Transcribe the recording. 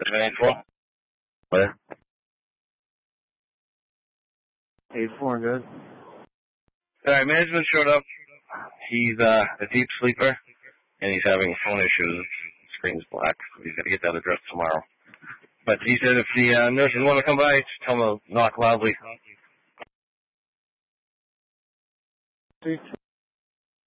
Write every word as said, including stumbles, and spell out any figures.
seven eight four. What? eight four, good. Alright, management showed up. He's uh, a deep sleeper, and he's having phone issues. The screen's black, so he's got to get that addressed tomorrow. But he said if the uh, nurses want to come by, just tell them to knock loudly. See.